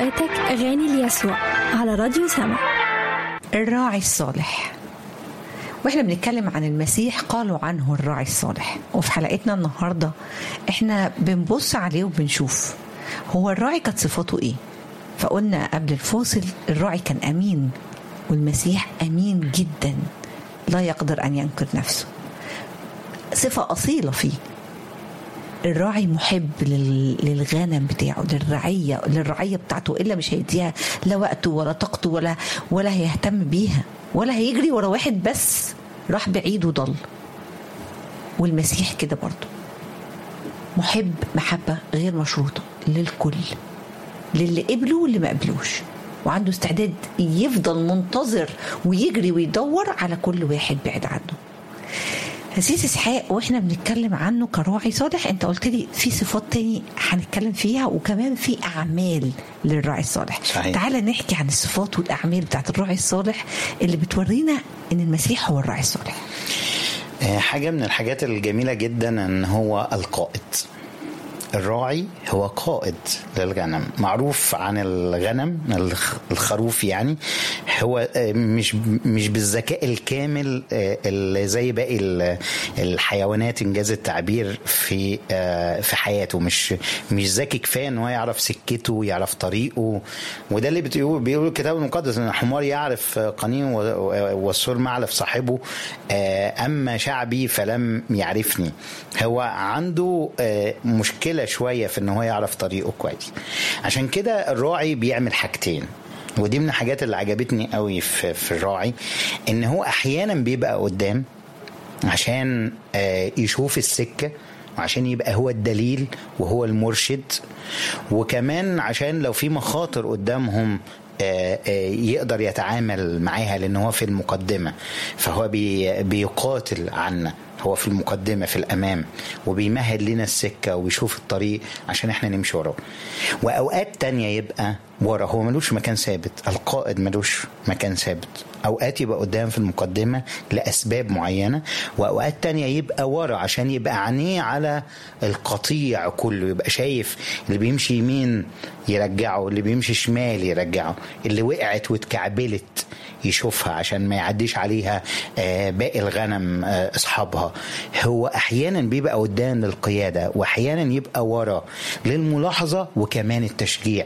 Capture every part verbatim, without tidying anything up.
أوقاتك أغاني ليسوع على راديو سما. الراعي الصالح. واحنا بنتكلم عن المسيح قالوا عنه الراعي الصالح، وفي حلقتنا النهاردة احنا بنبص عليه وبنشوف هو الراعي كانت صفاته ايه. فقلنا قبل الفاصل الراعي كان أمين، والمسيح أمين جدا لا يقدر أن ينكر نفسه، صفة أصيلة فيه. الراعي محب للغنم بتاعه، للرعية للرعية بتاعته، إلا مش هيديها لا وقته ولا طاقته ولا ولا هيهتم بيها، ولا هيجري ورا واحد بس راح بعيد وضل. والمسيح كده برضه محب محبة غير مشروطة للكل، للي قبله واللي ما قبلوش، وعنده استعداد يفضل منتظر ويجري ويدور على كل واحد بعيد عنه. أسيس إسحاق، وإحنا بنتكلم عنه كراعي صالح، أنت قلت لي في صفات تاني هنتكلم فيها، وكمان في أعمال للراعي الصالح. صحيح. تعال نحكي عن الصفات والأعمال بتاعت الراعي الصالح اللي بتورينا إن المسيح هو الراعي الصالح. حاجة من الحاجات الجميلة جدا أن هو القائد. الراعي هو قائد للغنم، معروف عن الغنم الخروف، يعني هو مش مش بالذكاء الكامل اللي زي باقي الحيوانات انجاز التعبير في في حياته، مش مش ذكي كفايه ان هو يعرف سكته ويعرف طريقه. وده اللي بيقول بيقول الكتاب المقدس ان الحمار يعرف قنين والسور معلف صاحبه، اما شعبي فلم يعرفني. هو عنده مشكله شوية في انه هو يعرف طريقه كويس. عشان كده الراعي بيعمل حاجتين، ودي من الحاجات اللي عجبتني قوي في, في الراعي، ان هو احيانا بيبقى قدام عشان يشوف السكة، وعشان يبقى هو الدليل وهو المرشد، وكمان عشان لو في مخاطر قدامهم يقدر يتعامل معاها، لأنه هو في المقدمة، فهو بيقاتل عنا، هو في المقدمة في الأمام، وبيمهد لنا السكة ويشوف الطريق عشان احنا نمشي وراه. وأوقات تانية يبقى ورا، هو ملوش مكان ثابت، القائد ملوش مكان ثابت. أوقات يبقى قدام في المقدمة لأسباب معينة، وأوقات تانية يبقى ورا عشان يبقى عينيه على القطيع كله، يبقى شايف اللي بيمشي يمين يرجعه، اللي بيمشي شمال يرجعه، اللي وقعت واتكعبلت يشوفها عشان ما يعديش عليها باقي الغنم أصحابها. هو أحيانا بيبقى قدام للقيادة، وأحيانا يبقى ورا للملاحظة وكمان التشجيع.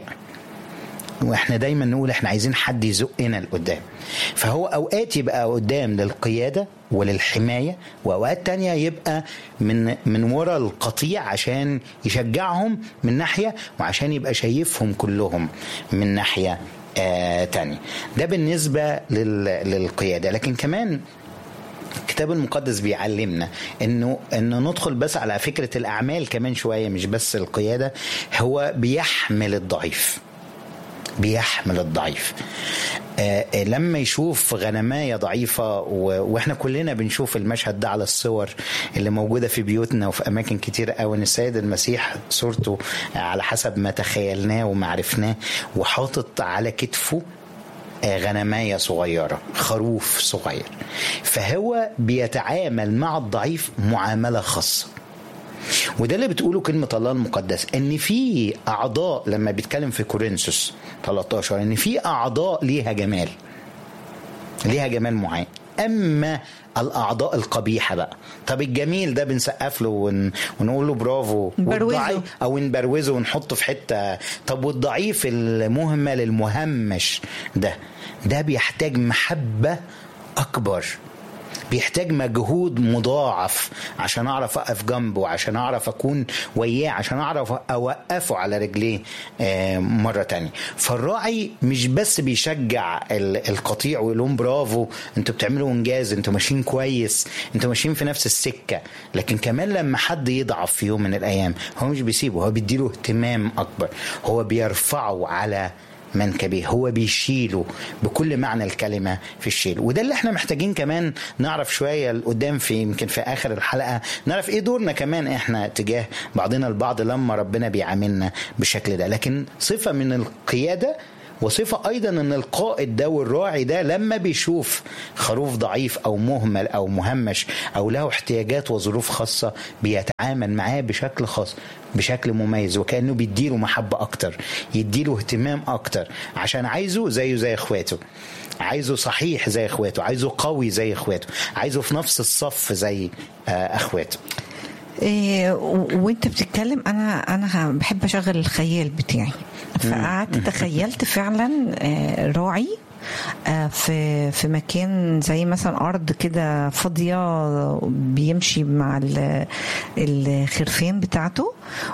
واحنا دايما نقول احنا عايزين حد يزقنا لقدام، فهو اوقات يبقى قدام للقيادة وللحماية، واوقات تانية يبقى من من وراء القطيع عشان يشجعهم من ناحية، وعشان يبقى شايفهم كلهم من ناحية آه تانية. ده بالنسبة للقيادة. لكن كمان الكتاب المقدس بيعلمنا انه انه ندخل بس على فكرة الاعمال كمان شوية، مش بس القيادة. هو بيحمل الضعيف، بيحمل الضعيف. آه لما يشوف غنماية ضعيفة، واحنا كلنا بنشوف المشهد ده على الصور اللي موجودة في بيوتنا وفي اماكن كتير قوي، ان السيد المسيح صورته على حسب ما تخيلناه ومعرفناه، وحاطط على كتفه غنماية صغيرة، خروف صغير، فهو بيتعامل مع الضعيف معاملة خاصة. وده اللي بتقوله كلمة الله المقدس، ان في اعضاء، لما بيتكلم في كورنثوس ثلاثة عشر ان في اعضاء ليها جمال، ليها جمال معين. اما الاعضاء القبيحة بقى، طب الجميل ده بنسقف له ون... ونقول له برافو، والضعيف او نبروزه ونحطه في حتة. طب والضعيف المهمل المهمش ده ده بيحتاج محبة اكبر، بيحتاج مجهود مضاعف عشان اعرف اقف جنبه، عشان اعرف اكون وياه، عشان اعرف اوقفه على رجليه مرة تانية. فالراعي مش بس بيشجع القطيع ويقول لهم برافو، انتوا بتعملوا انجاز، انتوا ماشيين كويس، انتوا ماشيين في نفس السكة، لكن كمان لما حد يضعف في يوم من الايام هو مش بيسيبه، هو بيديله اهتمام اكبر، هو بيرفعه على منكبه، هو بيشيله بكل معنى الكلمة في الشيل. وده اللي احنا محتاجين كمان نعرف شوية لقدام، في يمكن في آخر الحلقة نعرف ايه دورنا كمان احنا تجاه بعضنا البعض لما ربنا بيعاملنا بالشكل ده. لكن صفة من القيادة وصفة أيضا أن القائد ده والراعي ده لما بيشوف خروف ضعيف أو مهمل أو مهمش أو له احتياجات وظروف خاصة بيتعامل معاه بشكل خاص بشكل مميز، وكأنه بيديله محبة أكتر، يديله اهتمام أكتر، عشان عايزه زيه زي إخواته، عايزه صحيح زي إخواته، عايزه قوي زي إخواته، عايزه في نفس الصف زي أخواته. إيه وانت بتتكلم انا انا بحب اشغل الخيال بتاعي، فقعدت تخيلت فعلا راعي في في مكان زي مثلا ارض كده فاضيه بيمشي مع الخرفان بتاعته،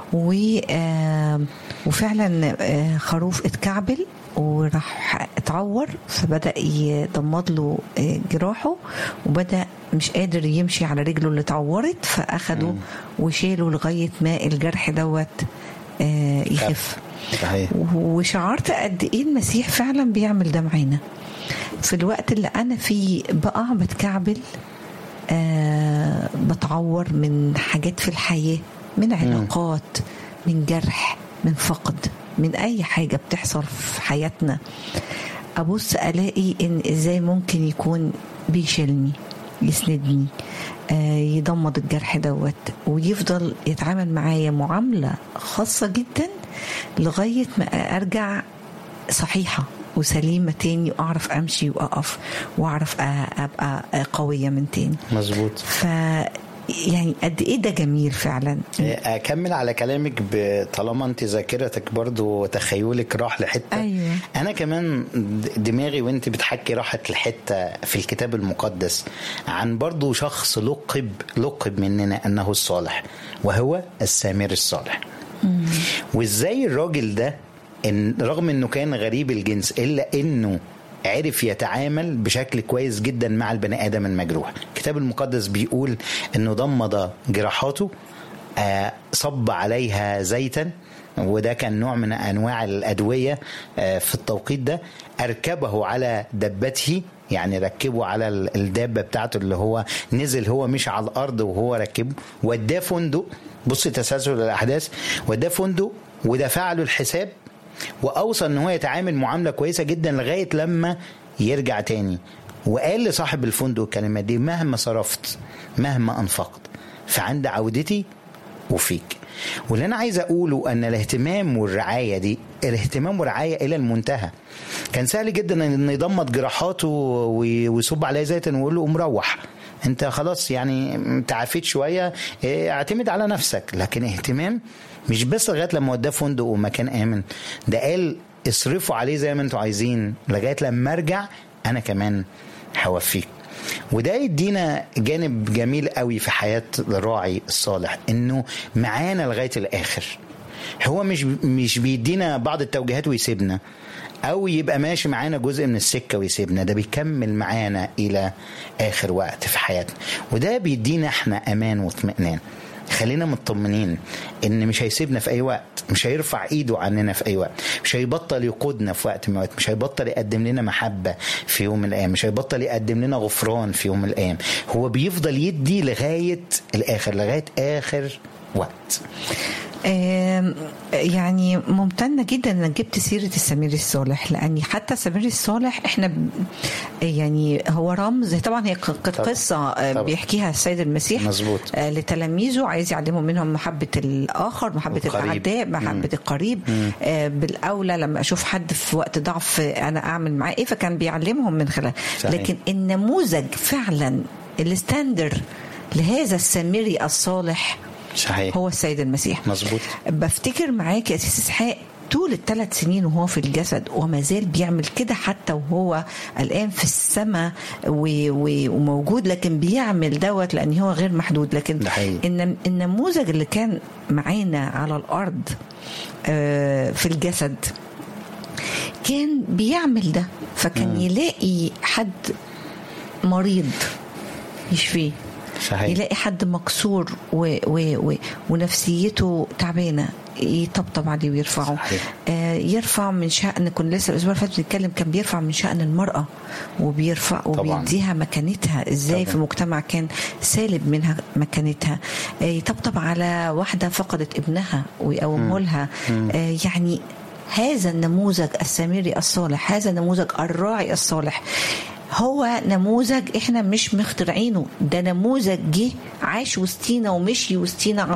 وفعلا خروف اتكعبل وراح اتعور، فبدأ يضمد له جراحه وبدأ مش قادر يمشي على رجله اللي اتعورت، فأخده وشيله لغاية ما الجرح دوت يخف. وشعرت قد ايه المسيح فعلا بيعمل ده معانا في الوقت اللي انا فيه بقع بتكعبل، آه بتعور من حاجات في الحياة، من علاقات، من جرح، من فقد، من اي حاجة بتحصل في حياتنا. ابص الاقي ان ازاي ممكن يكون بيشيلني، يسندني، آه يضمد الجرح دوت، ويفضل يتعامل معايا معاملة خاصة جدا لغاية ما ارجع صحيحة وسليمة تاني، وأعرف أمشي وأقف وأعرف أبقى قوية من تاني. مظبوط. ف يعني قد ايه ده جميل فعلا. اكمل على كلامك، طالما انت ذاكرتك برضو وتخيلك راح لحته، أيوة. انا كمان دماغي وانت بتحكي راحت لحته في الكتاب المقدس عن برضو شخص لقب لقب مننا انه الصالح، وهو السامري الصالح. مم. وازاي الراجل ده إن رغم انه كان غريب الجنس الا انه عرف يتعامل بشكل كويس جدا مع البني آدم المجروح. الكتاب المقدس بيقول انه ضمد جراحاته، آه صب عليها زيتا، وده كان نوع من انواع الادويه آه في التوقيت ده، اركبه على دبته، يعني ركبه على الدابه بتاعته اللي هو نزل هو مش على الارض وهو ركبه، وداه فندق. بص تسلسل الاحداث، وداه فندق ودفع له الحساب، وأوصى أنه هو يتعامل معاملة كويسة جدا لغاية لما يرجع تاني. وقال لصاحب الفندق الكلمة دي: مهما صرفت، مهما أنفقت، فعند عودتي وفيك. واللي أنا عايز أقوله أن الاهتمام والرعاية دي الاهتمام والرعاية إلى المنتهى. كان سهل جدا أن يضمد جراحاته ويصب عليه زيتا ويقول له مروح، انت خلاص يعني تعافيت شوية، اعتمد على نفسك. لكن اهتمام مش بس لغاية لما وداه فندق ومكان آمن، ده قال اصرفوا عليه زي ما انتوا عايزين لغاية لما ارجع انا كمان هوفيك. وده يدينا جانب جميل قوي في حياة الراعي الصالح، انه معانا لغاية الاخر. هو مش مش بيدينا بعض التوجيهات ويسيبنا، او يبقى ماشي معانا جزء من السكة ويسيبنا، ده بيكمل معانا الى اخر وقت في حياتنا. وده بيدينا احنا امان واطمئنان، خلينا مطمنين ان مش هيسيبنا في اي وقت، مش هيرفع ايده عننا في اي وقت، مش هيبطل يقودنا في وقت من الوقت، مش هيبطل يقدم لنا محبة في يوم من الايام، مش هيبطل يقدم لنا غفران في يوم من الايام. هو بيفضل يدي لغاية الاخر، لغاية اخر وقت. يعني ممتنة جدا انك جبت سيرة السامري الصالح، لاني حتى السامري الصالح احنا يعني هو رمز. طبعا هي كانت قصة طبعا. بيحكيها السيد المسيح مزبوط. لتلاميذه، عايز يعلمهم منهم محبة الآخر، محبة الأعداء، محبة مم. القريب. مم. بالأولى لما أشوف حد في وقت ضعف أنا أعمل معاه إيه، فكان بيعلمهم من خلال. لكن النموذج فعلا الستاندر لهذا السامري الصالح صحيح هو السيد المسيح. مظبوط. بفتكر معاك يا أسيس إسحاق طول الثلاث سنين وهو في الجسد، وما زال بيعمل كده حتى وهو الآن في السماء وموجود، لكن بيعمل دوت لأن هو غير محدود. لكن إن النموذج اللي كان معانا على الأرض في الجسد كان بيعمل ده، فكان يلاقي حد مريض يشفيه، صحيح. يلاقي حد مكسور و و و ونفسيته تعبانه يطبطب عليه ويرفعه. آه يرفع من شأن، كنا لسه الاسبوع اللي فات بنتكلم، كان بيرفع من شأن المرأة وبيرفع وبيديها مكانتها ازاي طبعا. في مجتمع كان سالب منها مكانتها. آه يطبطب على واحده فقدت ابنها ويقومه لها. آه يعني هذا النموذج السامري الصالح، هذا النموذج الراعي الصالح، هو نموذج احنا مش مخترعينه، ده نموذج جه عاش وسطينا ومشي وسطينا